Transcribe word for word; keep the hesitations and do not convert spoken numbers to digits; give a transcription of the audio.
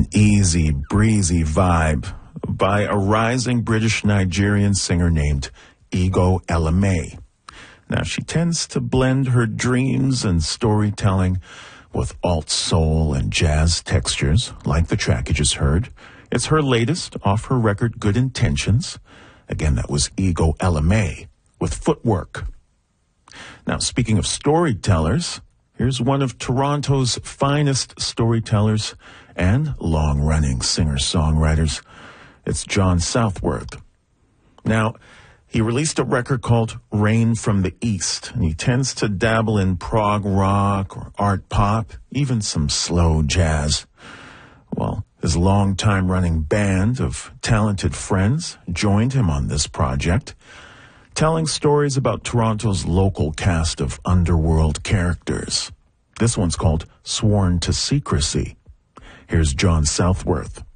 easy, breezy vibe by a rising British-Nigerian singer named Ego Eleme. Now, she tends to blend her dreams and storytelling with alt soul and jazz textures, like the track you just heard. It's her latest off her record, Good Intentions. Again, that was Ego Eleme with Footwork. Now, speaking of storytellers, here's one of Toronto's finest storytellers and long-running singer-songwriters. It's John Southworth. Now, he released a record called Rain from the East, and he tends to dabble in prog rock or art pop, even some slow jazz. Well, his long-time-running band of talented friends joined him on this project, telling stories about Toronto's local cast of underworld characters. This one's called Sworn to Secrecy. Here's John Southworth.